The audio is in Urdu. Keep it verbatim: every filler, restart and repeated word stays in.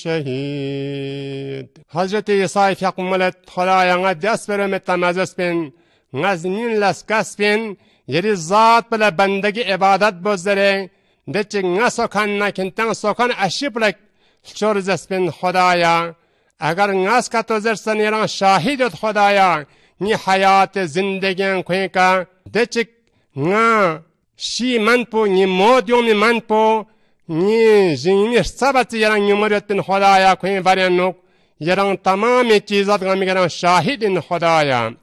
شهید حضرت عیسی فقملت خدایا nga دست برمت مزس بین غزنین لسکس بین یری ذات بلا بندگی عبادت بزره دچ nga سکن نکنتن سکن اشیبلک شورزس بین خدایا اگر nga سکتوزرسن یران شاهدت خدایا نی حیات زندگی کوی کا دچ nga شی من پو نی مودیوم من پو نی جینی سبت یران یمرت بین خدایا کوی برانوک یران تمام چیزات غمی کران شاهد ان خدایا